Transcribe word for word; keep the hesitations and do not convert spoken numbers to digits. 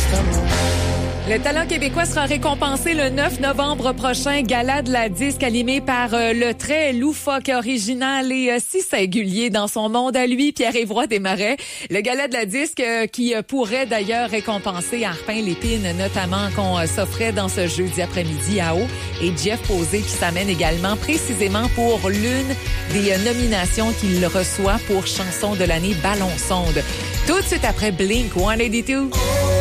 Le talent québécois sera récompensé le neuf novembre prochain. Gala de la disque animé par euh, le très loufoque, original et euh, si singulier dans son monde à lui, Pierre-Évroy Desmarais. Le gala de la disque euh, qui euh, pourrait d'ailleurs récompenser Arpin Lépine, notamment qu'on euh, s'offrait dans ce jeudi après-midi à Eau. Et Jeff Posé qui s'amène également précisément pour l'une des euh, nominations qu'il reçoit pour chanson de l'année Ballon Sonde. Tout de suite après Blink cent quatre-vingt-deux.